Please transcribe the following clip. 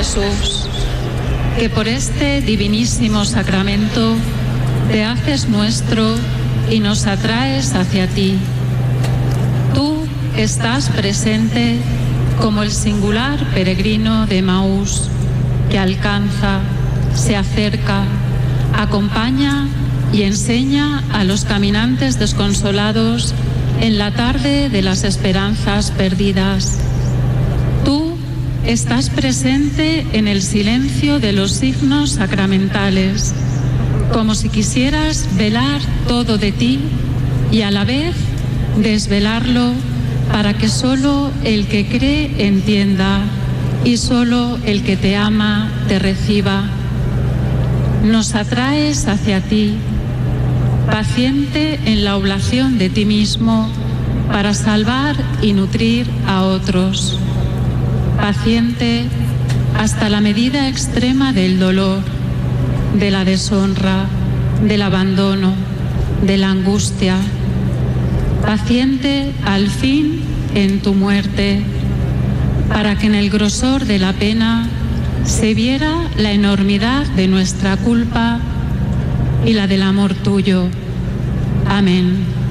Jesús, que por este divinísimo sacramento te haces nuestro y nos atraes hacia ti. Tú estás presente como el singular peregrino de Emaús, que alcanza, se acerca, acompaña y enseña a los caminantes desconsolados en la tarde de las esperanzas perdidas. Tú estás presente en el silencio de los signos sacramentales, como si quisieras velar todo de ti y a la vez desvelarlo para que solo el que cree entienda y solo el que te ama te reciba. Nos atraes hacia ti, paciente en la oblación de ti mismo para salvar y nutrir a otros. Paciente hasta la medida extrema del dolor, de la deshonra, del abandono, de la angustia. Paciente al fin en tu muerte, para que en el grosor de la pena se viera la enormidad de nuestra culpa y la del amor tuyo. Amén.